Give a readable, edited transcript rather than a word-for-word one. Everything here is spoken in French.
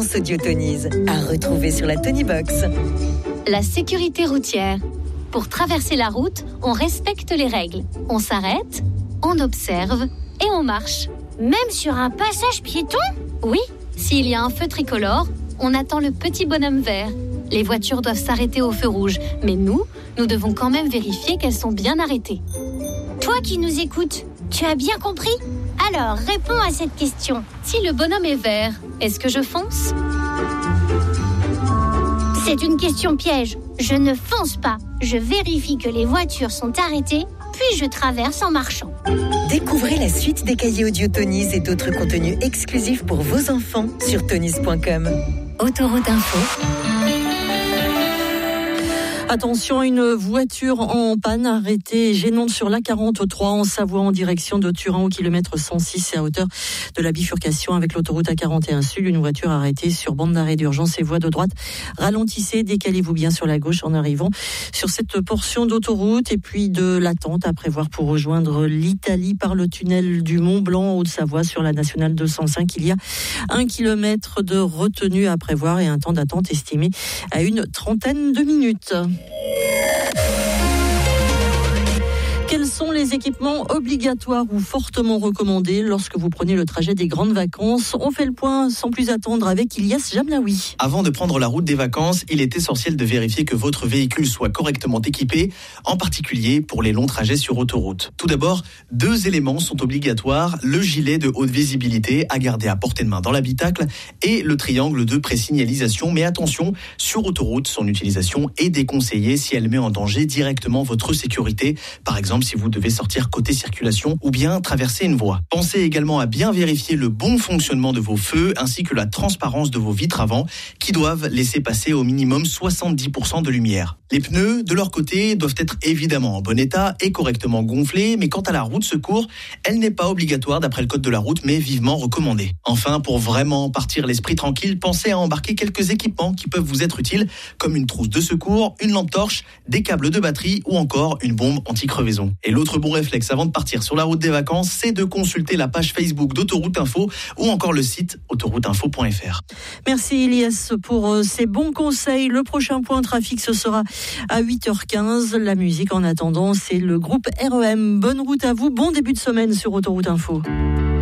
vacances Audiotonise. À retrouver sur la Tonybox. La sécurité routière. Pour traverser la route, on respecte les règles. On s'arrête, on observe et on marche. Même sur un passage piéton ? Oui, s'il y a un feu tricolore, on attend le petit bonhomme vert. Les voitures doivent s'arrêter au feu rouge, mais nous devons quand même vérifier qu'elles sont bien arrêtées. Toi qui nous écoutes, tu as bien compris ? Alors, réponds à cette question. Si le bonhomme est vert, est-ce que je fonce ? C'est une question piège. Je ne fonce pas. Je vérifie que les voitures sont arrêtées, puis je traverse en marchant. Découvrez la suite des cahiers Audiotonise et d'autres contenus exclusifs pour vos enfants sur tonise.com. Autoroute Info. Attention, une voiture en panne arrêtée gênante sur l'A43 en Savoie en direction de Turin au kilomètre 106. C'est à hauteur de la bifurcation avec l'autoroute A41 Sud. Une voiture arrêtée sur bande d'arrêt d'urgence et voie de droite. Ralentissez, décalez-vous bien sur la gauche en arrivant sur cette portion d'autoroute. Et puis de l'attente à prévoir pour rejoindre l'Italie par le tunnel du Mont Blanc en Haute-Savoie sur la nationale 205. Il y a 1 kilomètre de retenue à prévoir et un temps d'attente estimé à une trentaine de minutes. Quels sont les équipements obligatoires ou fortement recommandés lorsque vous prenez le trajet des grandes vacances ? On fait le point sans plus attendre avec Ilyes Jamlaoui. Avant de prendre la route des vacances, il est essentiel de vérifier que votre véhicule soit correctement équipé, en particulier pour les longs trajets sur autoroute. Tout d'abord, 2 éléments sont obligatoires, le gilet de haute visibilité à garder à portée de main dans l'habitacle et le triangle de présignalisation. Mais attention, sur autoroute, son utilisation est déconseillée si elle met en danger directement votre sécurité. Par exemple, si vous devez sortir côté circulation ou bien traverser une voie. Pensez également à bien vérifier le bon fonctionnement de vos feux ainsi que la transparence de vos vitres avant qui doivent laisser passer au minimum 70% de lumière. Les pneus, de leur côté, doivent être évidemment en bon état et correctement gonflés, mais quant à la roue de secours, elle n'est pas obligatoire d'après le code de la route, mais vivement recommandée. Enfin, pour vraiment partir l'esprit tranquille, pensez à embarquer quelques équipements qui peuvent vous être utiles, comme une trousse de secours, une lampe torche, des câbles de batterie ou encore une bombe anti-crevaison. Et l'autre bon réflexe avant de partir sur la route des vacances, c'est de consulter la page Facebook d'Autoroute Info ou encore le site autorouteinfo.fr. Merci Ilyes pour ces bons conseils. Le prochain point trafic, ce sera à 8h15. La musique en attendant, c'est le groupe REM. Bonne route à vous, bon début de semaine sur Autoroute Info.